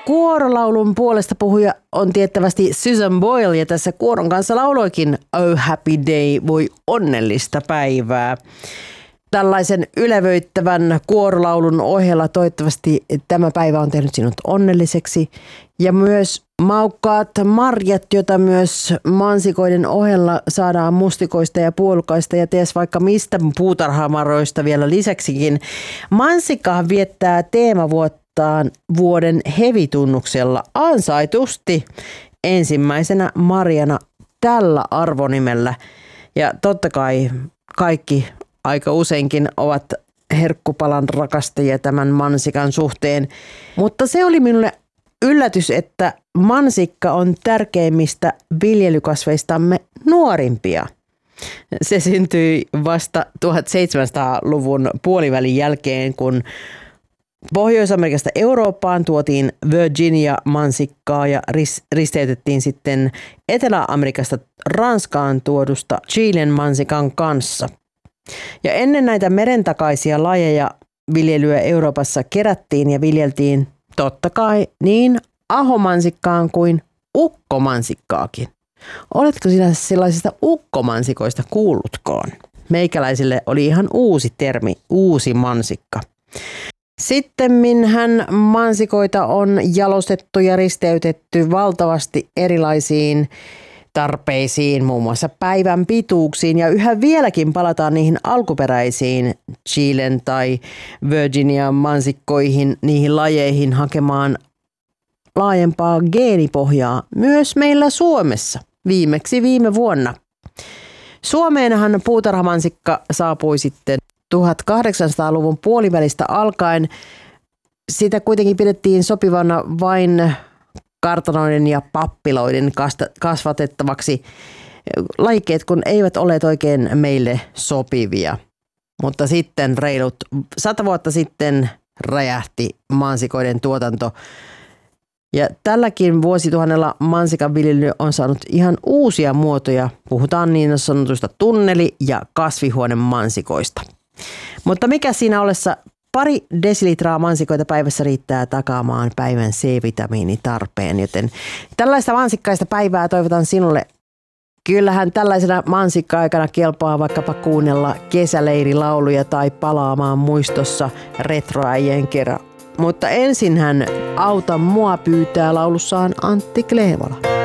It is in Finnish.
kuorolaulun puolesta puhuja on tiettävästi Susan Boyle ja tässä kuoron kanssa lauloikin Oh Happy Day, voi onnellista päivää. Tällaisen ylevöittävän kuorolaulun ohella toivottavasti tämä päivä on tehnyt sinut onnelliseksi. Ja myös maukkaat marjat, jota myös mansikoiden ohella saadaan mustikoista ja puolukaista ja ties vaikka mistä puutarhamaroista vielä lisäksikin. Mansikkahan viettää teemavuottaan vuoden hevitunnuksella ansaitusti ensimmäisenä marjana tällä arvonimellä. Ja totta kai kaikki aika useinkin ovat herkkupalan rakastajia tämän mansikan suhteen. Mutta se oli minulle yllätys, että mansikka on tärkeimmistä viljelykasveistamme nuorimpia. Se syntyi vasta 1700-luvun puolivälin jälkeen, kun Pohjois-Amerikasta Eurooppaan tuotiin Virginia-mansikkaa ja risteytettiin sitten Etelä-Amerikasta Ranskaan tuodusta Chilen mansikan kanssa. Ja ennen näitä merentakaisia lajeja viljelyä Euroopassa kerättiin ja viljeltiin totta kai niin ahomansikkaan kuin ukkomansikkaakin. Oletko sinä sellaisista ukkomansikoista kuullutkaan? Meikäläisille oli ihan uusi termi, uusi mansikka. Sittemminhän mansikoita on jalostettu ja risteytetty valtavasti erilaisiin tarpeisiin, muun muassa päivän pituuksiin, ja yhä vieläkin palataan niihin alkuperäisiin Chilen tai Virginia mansikkoihin, niihin lajeihin hakemaan laajempaa geenipohjaa myös meillä Suomessa, viimeksi viime vuonna. Suomeenhan puutarhamansikka saapui sitten 1800-luvun puolivälistä alkaen. Sitä kuitenkin pidettiin sopivana vain kartanoiden ja pappiloiden kasvatettavaksi lajikkeet, kun eivät olleet oikein meille sopivia. Mutta sitten reilut 100 vuotta sitten räjähti mansikoiden tuotanto. Ja tälläkin vuosituhannella mansikan viljely on saanut ihan uusia muotoja. Puhutaan niin sanotuista tunneli- ja kasvihuonemansikoista. Mutta mikä siinä ollessa pari desilitraa mansikoita päivässä riittää takaamaan päivän C-vitamiinitarpeen, joten tällaista mansikkaista päivää toivotan sinulle. Kyllähän tällaisena mansikka-aikana kelpaa vaikkapa kuunnella kesäleirilauluja tai palaamaan muistossa retroäijien kerran. Mutta ensinhän Auta mua pyytää laulussaan Antti Kleevola.